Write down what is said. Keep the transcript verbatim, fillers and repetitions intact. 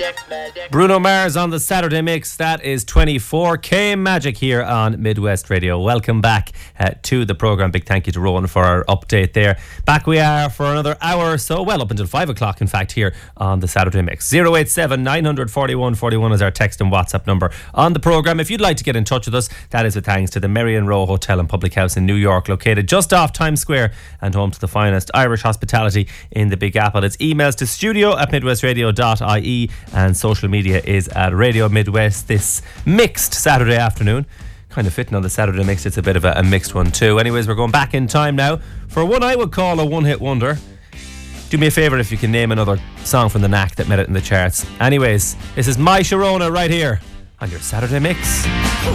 Bruno Mars on the Saturday Mix. That is twenty-four K Magic here on Midwest Radio. Welcome back uh, to the programme. Big thank you to Rowan for our update there. Back we are for another hour or so, well up until five o'clock in fact, here on the Saturday Mix. zero eight seven, nine four one, four one is our text and WhatsApp number on the programme. If you'd like to get in touch with us, that is with thanks to the Merrion Row Hotel and Public House in New York, located just off Times Square and home to the finest Irish hospitality in the Big Apple. It's emails to studio at midwestradio dot I E and social media is at Radio Midwest this mixed Saturday afternoon. Kind of fitting on the Saturday Mix, it's a bit of a, a mixed one too. Anyways, we're going back in time now for one I would call a one-hit wonder. Do me a favour if you can name another song from the Knack that made it in the charts. Anyways, this is My Sharona right here on your Saturday Mix.